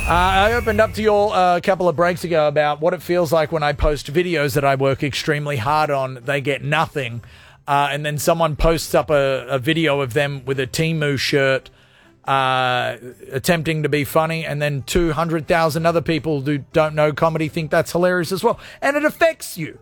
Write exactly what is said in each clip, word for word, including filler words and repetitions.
Uh, I opened up to you all uh, a couple of breaks ago about what it feels like when I post videos that I work extremely hard on. They get nothing. Uh, and then someone posts up a, a video of them with a Temu shirt uh, attempting to be funny. And then two hundred thousand other people who don't know comedy think that's hilarious as well. And it affects you.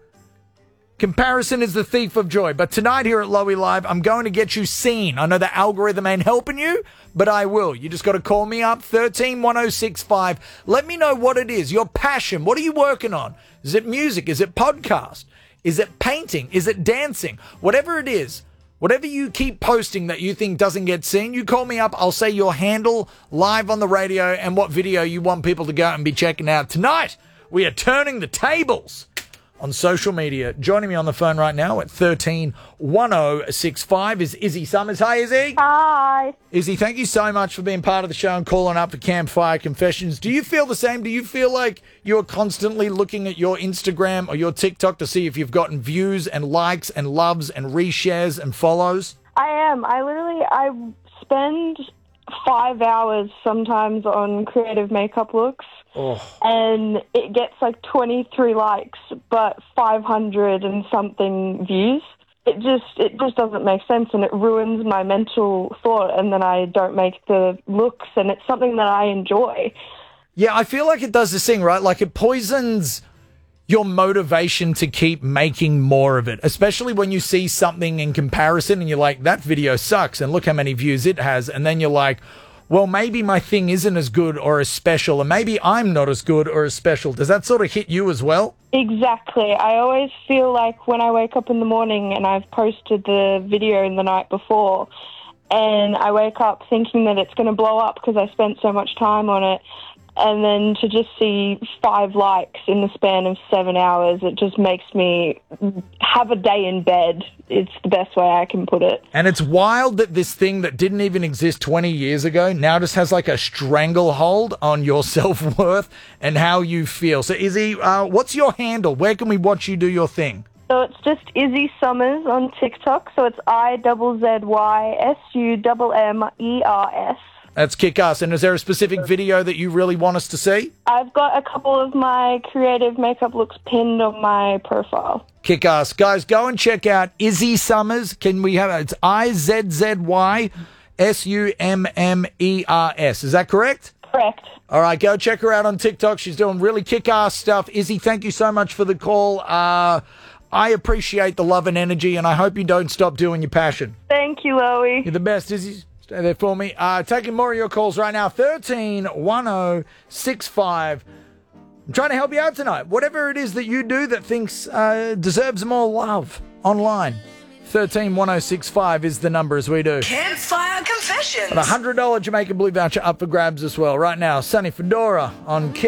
Comparison is the thief of joy. But tonight here at Lowy Live, I'm going to get you seen. I know the algorithm ain't helping you, but I will. You just got to call me up, one three one oh six five. Let me know what it is, your passion. What are you working on? Is it music? Is it podcast? Is it painting? Is it dancing? Whatever it is, whatever you keep posting that you think doesn't get seen, you call me up. I'll say your handle live on the radio and what video you want people to go and be checking out. Tonight, we are turning the tables on social media. Joining me on the phone right now at one three one oh six five is Izzy Summers. Hi, Izzy. Hi. Izzy, thank you so much for being part of the show and calling up for Campfire Confessions. Do you feel the same? Do you feel like you're constantly looking at your Instagram or your TikTok to see if you've gotten views and likes and loves and reshares and follows? I am. I literally, I spend five hours sometimes on creative makeup looks. Oh. And it gets like twenty-three likes, but five hundred and something views. It just it just doesn't make sense, and it ruins my mental thought, and then I don't make the looks, and it's something that I enjoy. Yeah, I feel like it does this thing, right? Like it poisons your motivation to keep making more of it, especially when you see something in comparison and you're like, that video sucks, and look how many views it has, and then you're like, well, maybe my thing isn't as good or as special, and maybe I'm not as good or as special. Does that sort of hit you as well? Exactly. I always feel like when I wake up in the morning and I've posted the video in the night before, and I wake up thinking that it's going to blow up because I spent so much time on it, and then to just see five likes in the span of seven hours, it just makes me have a day in bed. It's the best way I can put it. And it's wild that this thing that didn't even exist twenty years ago now just has like a stranglehold on your self-worth and how you feel. So, Izzy, uh, what's your handle? Where can we watch you do your thing? So it's just Izzy Summers on TikTok. So it's I Z Z Y S U M M E R S. That's kick-ass. And is there a specific video that you really want us to see? I've got a couple of my creative makeup looks pinned on my profile. Kick-ass. Guys, go and check out Izzy Summers. Can we have it? It's I Z Z Y S U M M E R S. Is that correct? Correct. All right, go check her out on TikTok. She's doing really kick-ass stuff. Izzy, thank you so much for the call. Uh, I appreciate the love and energy, and I hope you don't stop doing your passion. Thank you, Lowy. You're the best, Izzy. Stay there for me. Uh, taking more of your calls right now. one three one oh six five. I'm trying to help you out tonight. Whatever it is that you do that thinks uh, deserves more love online. one three one oh six five is the number as we do. Campfire Confessions. And a one hundred dollars Jamaican Blue voucher up for grabs as well. Right now, Sunny Fedora on Kiss.